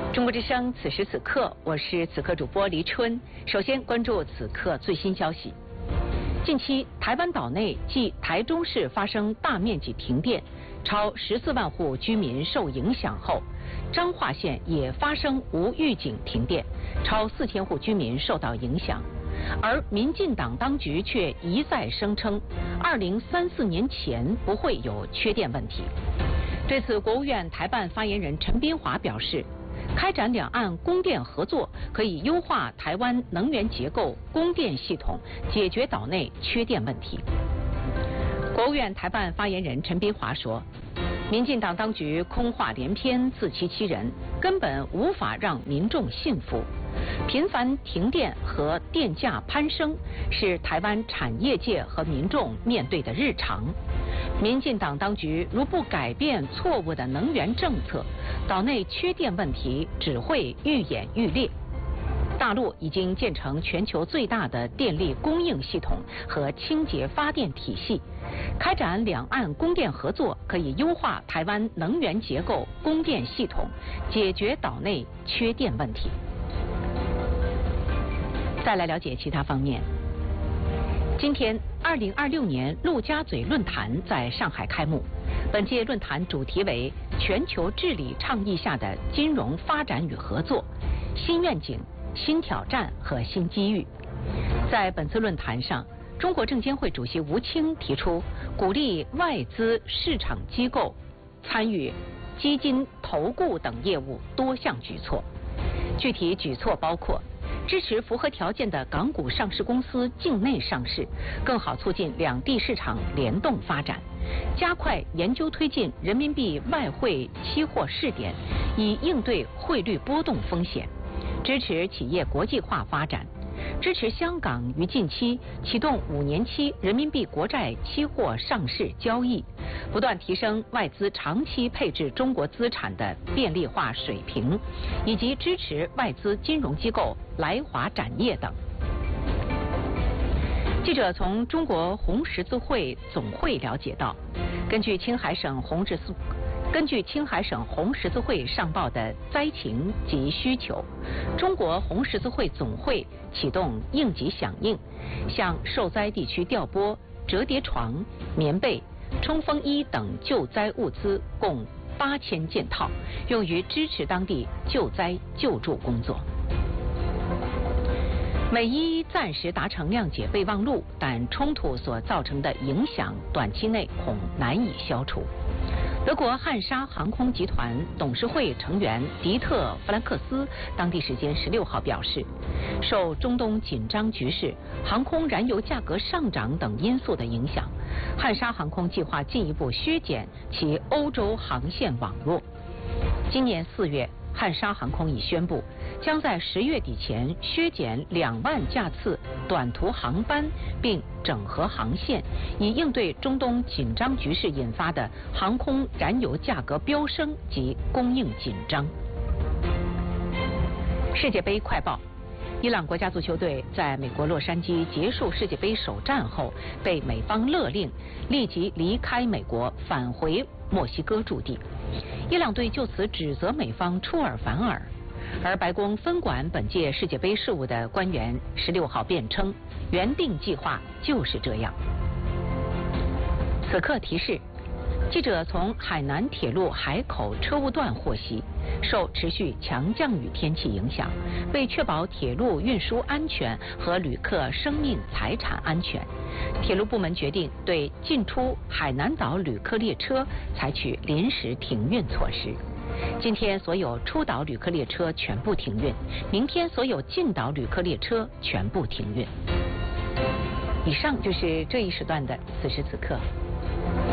中国之声，此时此刻，我是此刻主播黎春。首先关注此刻最新消息。近期，台湾岛内继台中市发生大面积停电，超14万户居民受影响后，彰化县也发生无预警停电，超4000户居民受到影响。而民进党当局却一再声称，2034年前不会有缺电问题。对此，国务院台办发言人陈斌华表示，开展两岸供电合作，可以优化台湾能源结构、供电系统，解决岛内缺电问题。国务院台办发言人陈斌华说，民进党当局空话连篇、自欺欺人，根本无法让民众信服。频繁停电和电价攀升是台湾产业界和民众面对的日常。民进党当局如不改变错误的能源政策，岛内缺电问题只会愈演愈烈。大陆已经建成全球最大的电力供应系统和清洁发电体系，开展两岸供电合作，可以优化台湾能源结构、供电系统，解决岛内缺电问题。再来了解其他方面。今天，2026年陆家嘴论坛在上海开幕。本届论坛主题为“全球治理倡议下的金融发展与合作：新愿景、新挑战和新机遇”。在本次论坛上，中国证监会主席吴清提出，鼓励外资市场机构参与基金投顾等业务多项举措。具体举措包括支持符合条件的港股上市公司境内上市，更好促进两地市场联动发展；加快研究推进人民币外汇期货试点，以应对汇率波动风险；支持企业国际化发展；支持香港于近期启动5年期人民币国债期货上市交易，不断提升外资长期配置中国资产的便利化水平，以及支持外资金融机构来华展业等。记者从中国红十字会总会了解到，根据青海省红十字会上报的灾情及需求，中国红十字会总会启动应急响应，向受灾地区调拨折叠床、棉被、冲锋衣等救灾物资共8000件套，用于支持当地救灾救助工作。美伊暂时达成谅解备忘录，但冲突所造成的影响短期内恐难以消除。德国汉莎航空集团董事会成员迪特·弗兰克斯当地时间16号表示，受中东紧张局势、航空燃油价格上涨等因素的影响，汉莎航空计划进一步削减其欧洲航线网络。今年4月，汉莎航空已宣布，将在10月底前削减2万架次短途航班，并整合航线，以应对中东紧张局势引发的航空燃油价格飙升及供应紧张。世界杯快报：伊朗国家足球队在美国洛杉矶结束世界杯首战后，被美方勒令立即离开美国，返回墨西哥驻地。伊朗队就此指责美方出尔反尔，而白宫分管本届世界杯事务的官员16号辩称，原定计划就是这样。此刻提示：记者从海南铁路海口车务段获悉，受持续强降雨天气影响，为确保铁路运输安全和旅客生命财产安全，铁路部门决定对进出海南岛旅客列车采取临时停运措施。今天所有出岛旅客列车全部停运，明天所有进岛旅客列车全部停运。以上就是这一时段的此时此刻。